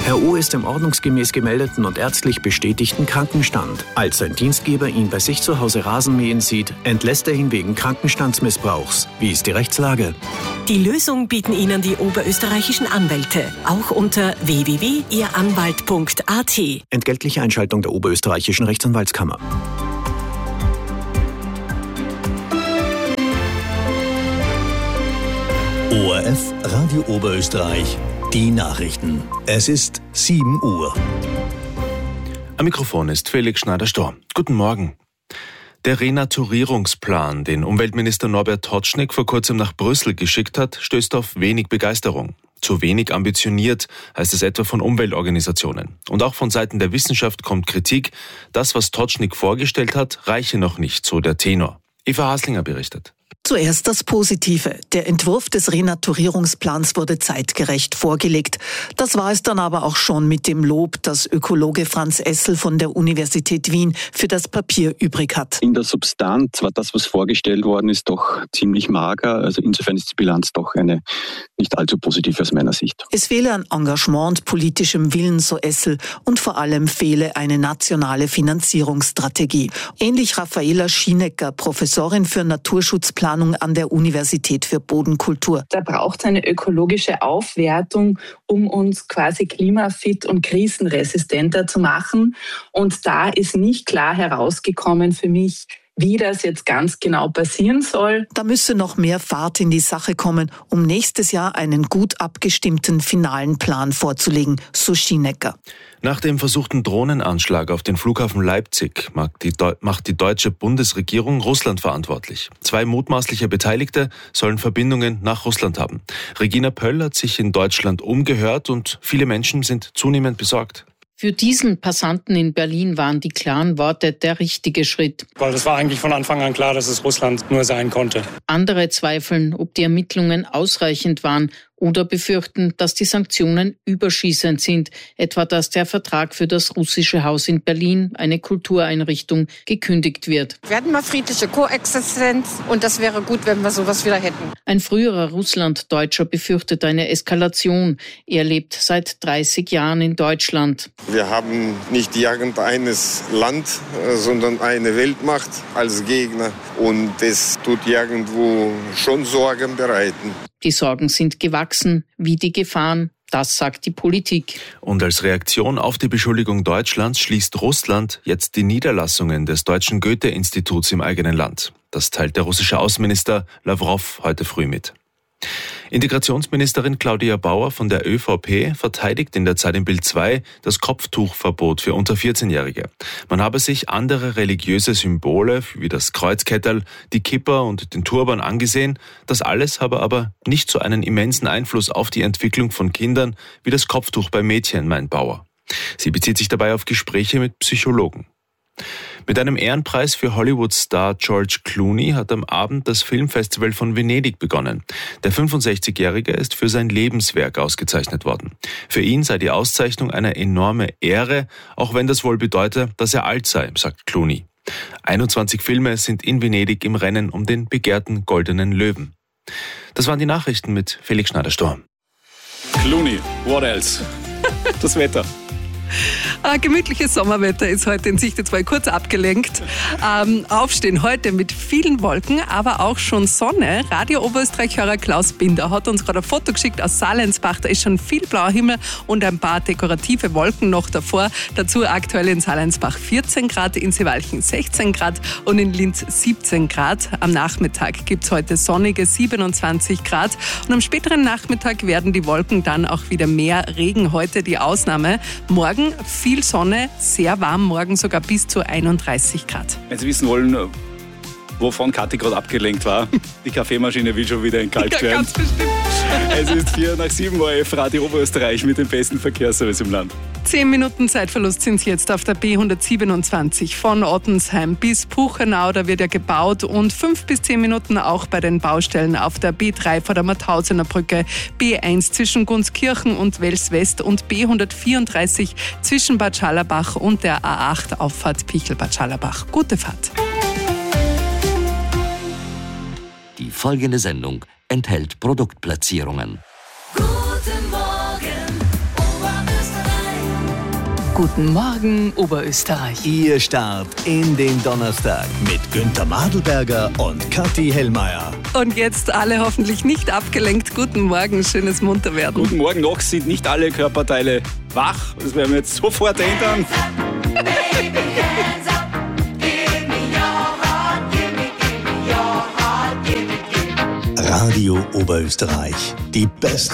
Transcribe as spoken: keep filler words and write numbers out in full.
Herr O. ist im ordnungsgemäß gemeldeten und ärztlich bestätigten Krankenstand. Als sein Dienstgeber ihn bei sich zu Hause Rasenmähen sieht, entlässt er ihn wegen Krankenstandsmissbrauchs. Wie ist die Rechtslage? Die Lösung bieten Ihnen die oberösterreichischen Anwälte. Auch unter w w w punkt ihr anwalt punkt a t. Entgeltliche Einschaltung der oberösterreichischen Rechtsanwaltskammer. O R F Radio Oberösterreich. Die Nachrichten. Es ist sieben Uhr. Am Mikrofon ist Felix Schneider-Storr. Guten Morgen. Der Renaturierungsplan, den Umweltminister Norbert Totschnig vor kurzem nach Brüssel geschickt hat, stößt auf wenig Begeisterung. Zu wenig ambitioniert, heißt es etwa von Umweltorganisationen. Und auch von Seiten der Wissenschaft kommt Kritik. Das, was Totschnig vorgestellt hat, reiche noch nicht, so der Tenor. Eva Haslinger berichtet. Zuerst das Positive. Der Entwurf des Renaturierungsplans wurde zeitgerecht vorgelegt. Das war es dann aber auch schon mit dem Lob, das Ökologe Franz Essel von der Universität Wien für das Papier übrig hat. In der Substanz war das, was vorgestellt worden ist, doch ziemlich mager. Also insofern ist die Bilanz doch eine nicht allzu positive aus meiner Sicht. Es fehle an Engagement und politischem Willen, so Essel, und vor allem fehle eine nationale Finanzierungsstrategie. Ähnlich Raffaela Schienecker, Professorin für Naturschutzplanung an der Universität für Bodenkultur. Da braucht es eine ökologische Aufwertung, um uns quasi klimafit und krisenresistenter zu machen. Und da ist nicht klar herausgekommen für mich, wie das jetzt ganz genau passieren soll. Da müsse noch mehr Fahrt in die Sache kommen, um nächstes Jahr einen gut abgestimmten finalen Plan vorzulegen, so Schienecker. Nach dem versuchten Drohnenanschlag auf den Flughafen Leipzig macht die, Deu- macht die deutsche Bundesregierung Russland verantwortlich. Zwei mutmaßliche Beteiligte sollen Verbindungen nach Russland haben. Regina Pöll hat sich in Deutschland umgehört und viele Menschen sind zunehmend besorgt. Für diesen Passanten in Berlin waren die klaren Worte der richtige Schritt. Weil das war eigentlich von Anfang an klar, dass es Russland nur sein konnte. Andere zweifeln, ob die Ermittlungen ausreichend waren oder befürchten, dass die Sanktionen überschießend sind, etwa dass der Vertrag für das russische Haus in Berlin, eine Kultureinrichtung, gekündigt wird. Wir hatten mal friedliche Koexistenz und das wäre gut, wenn wir sowas wieder hätten. Ein früherer Russlanddeutscher befürchtet eine Eskalation. Er lebt seit dreißig Jahren in Deutschland. Wir haben nicht irgendeines Land, sondern eine Weltmacht als Gegner und das tut irgendwo schon Sorgen bereiten. Die Sorgen sind gewachsen, wie die Gefahren. Das sagt die Politik. Und als Reaktion auf die Beschuldigung Deutschlands schließt Russland jetzt die Niederlassungen des Deutschen Goethe-Instituts im eigenen Land. Das teilt der russische Außenminister Lawrow heute früh mit. Integrationsministerin Claudia Bauer von der ÖVP verteidigt in der Zeit im Bild zwei das Kopftuchverbot für unter vierzehnjährige. Man habe sich andere religiöse Symbole wie das Kreuzketterl, die Kippa und den Turban angesehen. Das alles habe aber nicht so einen immensen Einfluss auf die Entwicklung von Kindern wie das Kopftuch bei Mädchen, meint Bauer. Sie bezieht sich dabei auf Gespräche mit Psychologen. Mit einem Ehrenpreis für Hollywood-Star George Clooney hat am Abend das Filmfestival von Venedig begonnen. Der fünfundsechzigjährige ist für sein Lebenswerk ausgezeichnet worden. Für ihn sei die Auszeichnung eine enorme Ehre, auch wenn das wohl bedeute, dass er alt sei, sagt Clooney. einundzwanzig Filme sind in Venedig im Rennen um den begehrten Goldenen Löwen. Das waren die Nachrichten mit Felix Schneider-Storr. Clooney, what else? Das Wetter. Ein gemütliches Sommerwetter ist heute in Sicht, jetzt mal kurz abgelenkt. Ähm, aufstehen heute mit vielen Wolken, aber auch schon Sonne. Radio Oberösterreich-Hörer Klaus Binder hat uns gerade ein Foto geschickt aus Salensbach. Da ist schon viel blauer Himmel und ein paar dekorative Wolken noch davor. Dazu aktuell in Salensbach vierzehn Grad, in Seewalchen sechzehn Grad und in Linz siebzehn Grad. Am Nachmittag gibt es heute sonnige siebenundzwanzig Grad. Und am späteren Nachmittag werden die Wolken dann auch wieder mehr. Regen heute die Ausnahme. Morgen viel Sonne, sehr warm, morgen sogar bis zu einunddreißig Grad. Wenn Sie wissen wollen, wovon Kathi gerade abgelenkt war, die Kaffeemaschine will schon wieder in Kalt werden. Ja, ganz bestimmt. Es ist vier nach sieben Uhr, Radio Oberösterreich mit dem besten Verkehrsservice im Land. Zehn Minuten Zeitverlust sind es jetzt auf der B hundertsiebenundzwanzig von Ottensheim bis Puchenau, da wird ja gebaut, und fünf bis zehn Minuten auch bei den Baustellen auf der B drei vor der Mauthausener Brücke, B eins zwischen Gunskirchen und Wels West und B hundertvierunddreißig zwischen Bad Schallerbach und der A acht Auffahrt Pichl-Bad Schallerbach. Gute Fahrt. Die folgende Sendung enthält Produktplatzierungen. Guten Morgen, Oberösterreich. Guten Morgen, Oberösterreich. Ihr Start in den Donnerstag mit Günther Madelberger und Kathi Hellmeier. Und jetzt alle hoffentlich nicht abgelenkt. Guten Morgen, schönes Munterwerden. Guten Morgen, noch sind nicht alle Körperteile wach. Das werden wir jetzt sofort ändern. Radio Oberösterreich, die besten